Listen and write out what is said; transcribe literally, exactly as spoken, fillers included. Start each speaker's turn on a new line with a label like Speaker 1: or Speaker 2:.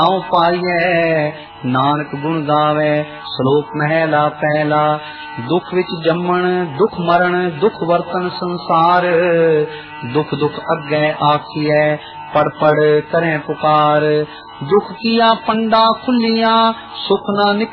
Speaker 1: Now पाइए नानक गुण गावे। श्लोक महला पहला। दुख विच जम्मण दुख मरण दुख वर्तन संसार। दुख दुख अगे आखिए पड़ पड़ करें पुकार। दुख किया पंडा खुलिया सुख ना निकले